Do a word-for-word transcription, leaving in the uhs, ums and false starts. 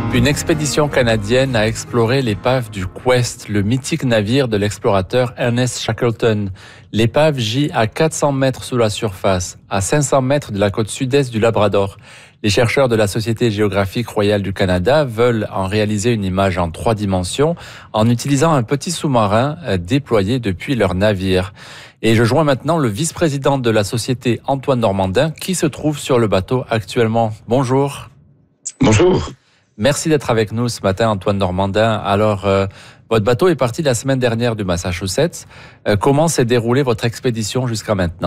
Une expédition canadienne a exploré l'épave du Quest, le mythique navire de l'explorateur Ernest Shackleton. L'épave gît à quatre cents mètres sous la surface, à cinq cents mètres de la côte sud-est du Labrador. Les chercheurs de la Société géographique royale du Canada veulent en réaliser une image en trois dimensions en utilisant un petit sous-marin déployé depuis leur navire. Et je joins maintenant le vice-président de la Société, Antoine Normandin, qui se trouve sur le bateau actuellement. Bonjour. Bonjour. Merci d'être avec nous ce matin, Antoine Normandin. Alors, euh, votre bateau est parti la semaine dernière du Massachusetts. Euh, comment s'est déroulée votre expédition jusqu'à maintenant ?